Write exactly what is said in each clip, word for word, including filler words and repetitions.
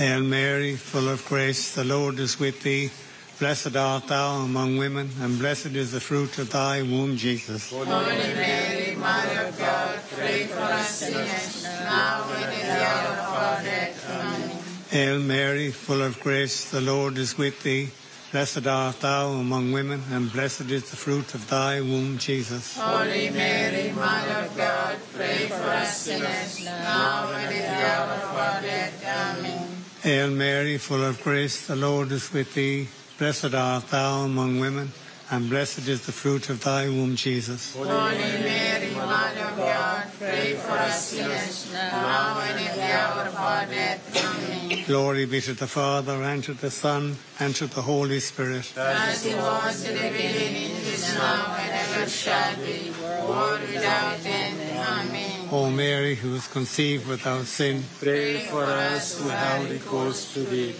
Hail Mary, full of grace, the Lord is with thee. Blessed art thou among women, and blessed is the fruit of thy womb, Jesus. Holy Mary, Mother of God, pray for us sinners, now and at the hour of our death. Amen. Hail Mary, full of grace, the Lord is with thee. Blessed art thou among women, and blessed is the fruit of thy womb, Jesus. Holy Mary, Mother of God, pray for us sinners, now and at the hour of our death. Amen. Hail Mary, full of grace, the Lord is with thee. Blessed art thou among women, and blessed is the fruit of thy womb, Jesus. Holy Mary, Mother of God, pray for us sinners, now and at the hour of our death. Amen. Glory be to the Father, and to the Son, and to the Holy Spirit. As it was in the beginning, is now, and ever shall be, world without end. Amen. O Mary, who was conceived without sin, pray for us who have recourse to thee.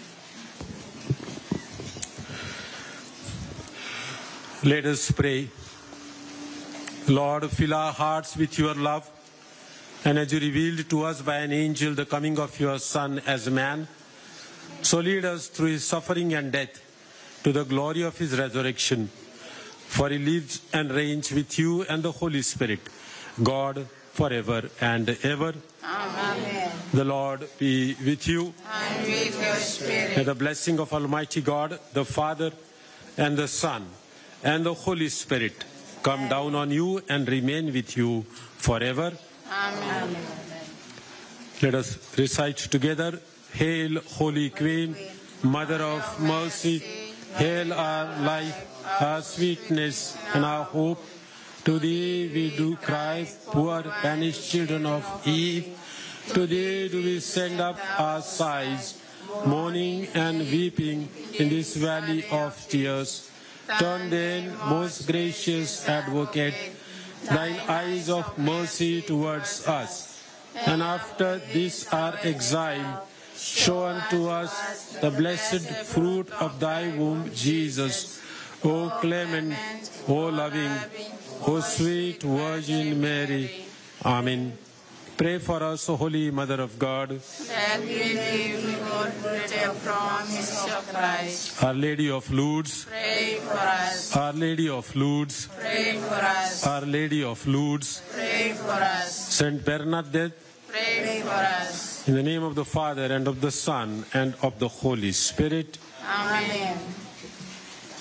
Let us pray. Lord, fill our hearts with your love, and as you revealed to us by an angel the coming of your Son as a man, so lead us through his suffering and death to the glory of his resurrection. For he lives and reigns with you and the Holy Spirit, God, forever and ever. Amen. The Lord be with you. And with your spirit. May the blessing of Almighty God, the Father, and the Son, and the Holy Spirit come down on you and remain with you forever. Amen. Let us recite together. Hail, Holy Queen, Mother of Mercy. Hail our life, our sweetness, and our hope. To thee we do cry, poor banished children of Eve. To thee do we send up our sighs, mourning and weeping in this valley of tears. Turn then, most gracious Advocate, thine eyes of mercy towards us, and after this our exile, show unto us the blessed fruit of thy womb, Jesus. O clement, O loving, O sweet Virgin Mary. Amen. Pray for us, O Holy Mother of God. That we may be good with the promise of Christ. Our Lady of Lourdes. Pray for us. Our Lady of Lourdes. Pray for us. Our Lady of Lourdes. Pray for us. Saint Bernadette. Pray for us. In the name of the Father, and of the Son, and of the Holy Spirit. Amen.